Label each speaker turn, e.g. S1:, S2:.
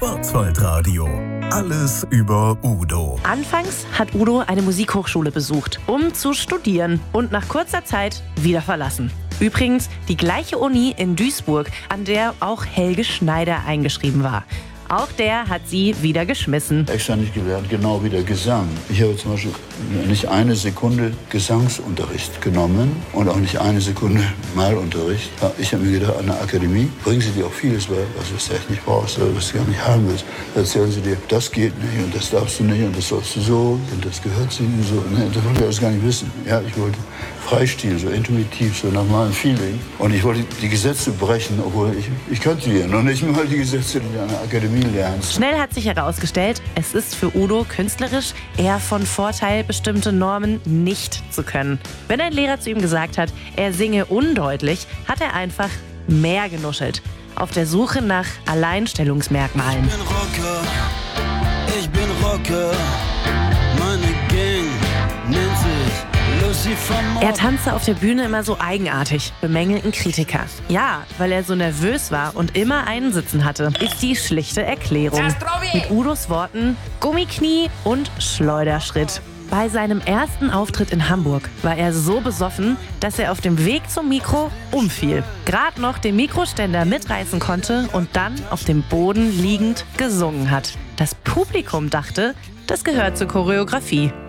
S1: Schwarzwaldradio. Alles über Udo.
S2: Anfangs hat Udo eine Musikhochschule besucht, um zu studieren und nach kurzer Zeit wieder verlassen. Übrigens die gleiche Uni in Duisburg, an der auch Helge Schneider eingeschrieben war. Auch der hat sie wieder geschmissen.
S3: Extra nicht gelernt, genau wie der Gesang. Ich habe zum Beispiel nicht eine Sekunde Gesangsunterricht genommen und auch nicht eine Sekunde Malunterricht. Ich habe mir gedacht, an der Akademie bringen sie dir auch vieles bei, was du echt nicht brauchst oder was du gar nicht haben willst. Da erzählen sie dir, das geht nicht und das darfst du nicht und das sollst du so und das gehört zu dir so. Nee, das wollte ich alles gar nicht wissen. Ja, ich wollte Freistil, so intuitiv, so nach meinem Feeling. Und ich wollte die Gesetze brechen, obwohl ich kannte die ja noch nicht mal die Gesetze, die an der Akademie lernst.
S2: Schnell hat sich herausgestellt, es ist für Udo künstlerisch eher von Vorteil, bestimmte Normen nicht zu können. Wenn ein Lehrer zu ihm gesagt hat, er singe undeutlich, hat er einfach mehr genuschelt. Auf der Suche nach Alleinstellungsmerkmalen.
S4: Ich bin Rocker, meine Gang nennt sich Lucifer.
S2: Er tanzte auf der Bühne immer so eigenartig, bemängelten Kritiker. Ja, weil er so nervös war und immer einen Sitzen hatte, ist die schlichte Erklärung. Mit Udos Worten Gummiknie und Schleuderschritt. Bei seinem ersten Auftritt in Hamburg war er so besoffen, dass er auf dem Weg zum Mikro umfiel. Gerade noch den Mikroständer mitreißen konnte und dann auf dem Boden liegend gesungen hat. Das Publikum dachte, das gehört zur Choreografie.